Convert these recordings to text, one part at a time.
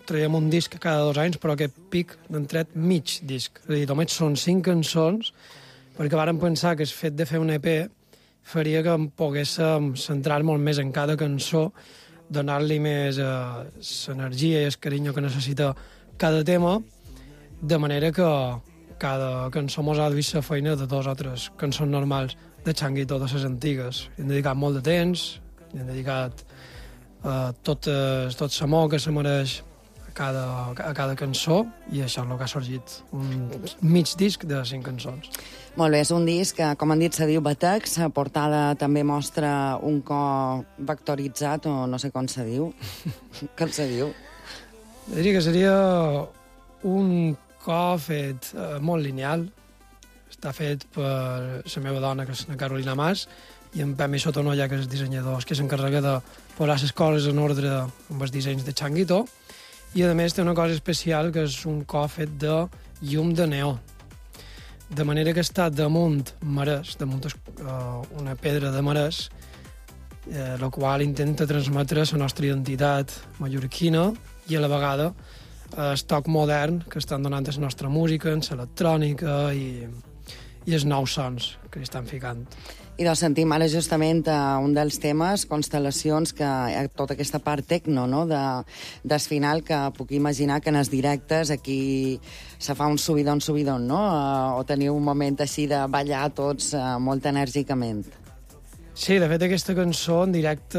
traiem un disc cada 2 anys, però aquest pic n'hem tret mig disc. És a dir, només són 5 cançons, perquè vàrem pensar que el fet de fer un EP faria que em poguéssim centrar molt més en cada cançó, donar-li més l'energia i el carinyo que necessita cada tema, de manera que cada cançó mos ha vist la feina de 2 o 3 cançons normals de Changuito de les antigues. Hi hem dedicat molt de temps, hi hem dedicat tot l'amor que se mereix a cada cançó, i això és el que ha sorgit, un mig disc de 5 cançons. Molt bé, és un disc que, com han dit, se diu Batex. La portada també mostra un cor vectoritzat, o no sé com se diu. Com se diu? Diria que seria un cor fet molt lineal. Està fet per la meva dona, que és la Carolina Mas, i en Pemi Sotonoya, que és el dissenyador, que s'encarrega de posar les coses en ordre amb els dissenys de Changuito. I, a més, té una cosa especial, que és un cor fet de llum de neó. De manera que està damunt marès, damunt una pedra de marès, la qual intenta transmetre la nostra identitat mallorquina i, a la vegada, el toc modern que estan donant a la nostra música, en l'electrònica i els nous sons que hi estan ficant. I doncs sentim ara justament un dels temes, Constel·lacions, que tota aquesta part tecno, no?, del final, que puc imaginar que en els directes aquí se fa un subidon, no?, o teniu un moment així de ballar tots molt enèrgicament. Sí, de fet, aquesta cançó en directe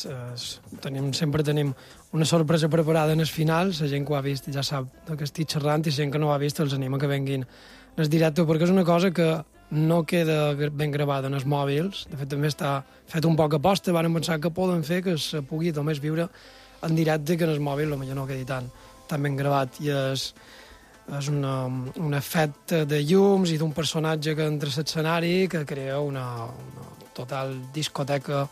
sempre tenim una sorpresa preparada en el final. La gent que ho ha vist ja sap que estic xerrant, i la gent que no ho ha vist els anima que venguin en el directe, perquè és una cosa que no queda ben gravada en els mòbils. De fet, també està fet un poc a posta. Van pensar que poden fer que se pugui només viure en directe, que en el mòbil potser no quedi tan ben gravat. I és un efecte de llums i d'un personatge que entra a l'escenari que crea una total discoteca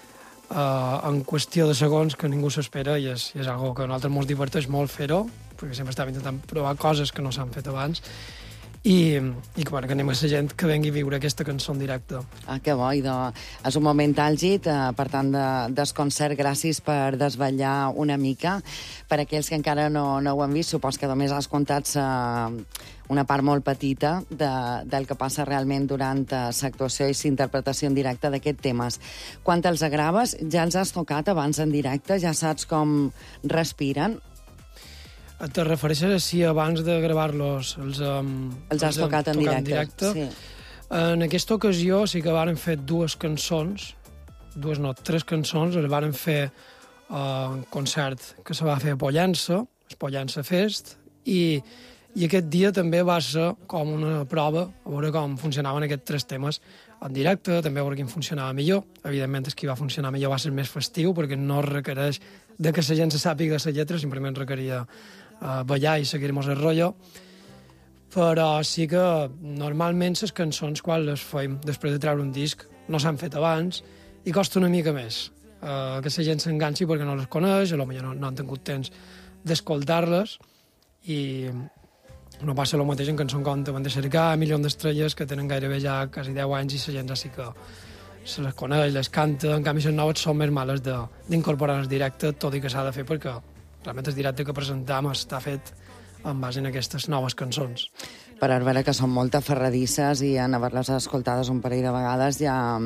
en qüestió de segons que ningú s'espera, i és algo que a nosaltres ens diverteix molt fer-ho, perquè sempre estàvem intentant provar coses que no s'han fet abans, i que anem a la gent que vengui a viure aquesta cançó en directe. Que bo, és un moment àlgid, per tant, del concert. Gràcies per desvetllar una mica. Per aquells que encara no ho han vist, supos que només has contat una part molt petita del que passa realment durant l'actuació i l'interpretació en directe d'aquests temes. Quan els graves, ja els has tocat abans en directe? Ja saps com respiren? Te refereixes a si abans de gravar-los els has tocat en directe? Sí. En aquesta ocasió sí que vàrem fer 2 cançons, 3 cançons, les vàrem fer un concert que se va fer a Pollença, el Pollença Fest, i aquest dia també va ser com una prova a veure com funcionaven aquests 3 temes en directe, també a veure quin funcionava millor. Evidentment, el que va funcionar millor va ser més festiu, perquè no requereix de que la gent se sàpiga la lletra, simplement requeria ballar i seguir-nos el rotllo. Però sí que normalment les cançons, quan les fem després de treure un disc, no s'han fet abans i costa una mica més que la gent s'enganxi perquè no les coneix, potser no han tingut temps d'escoltar-les, i no passa el mateix en cançons com Te van de cercar, Milió d'estrelles, que tenen gairebé ja quasi 10 anys i la gent ja sí que se les coneix, les canta. En canvi, les noves són més males d'incorporar en el directe, tot i que s'ha de fer perquè realment el directe que presentam està fet en base en aquestes noves cançons. Per veure que són molt aferradisses i en haver-les escoltades un parell de vegades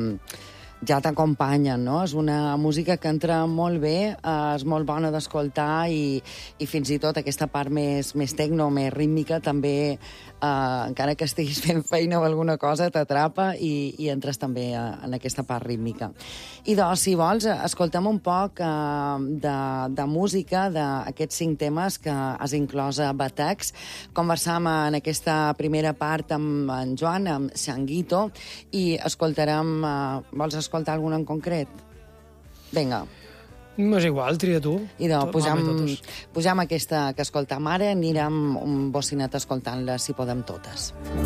ja t'acompanyen, no? És una música que entra molt bé, és molt bona d'escoltar, i fins i tot aquesta part més tecno, més rítmica, també, encara que estiguis fent feina o alguna cosa, t'atrapa i entres també en aquesta part rítmica. I doncs, si vols, escoltem un poc de música d'aquests 5 temes que has inclòs a Batex. Conversam en aquesta primera part amb en Joan, amb Changuito, i escoltarem... Vols escoltar alguna en concret? Vinga. És igual, tria tu. I doncs, posem aquesta que escoltam ara, anirem un bocinet escoltant-la, si podem totes.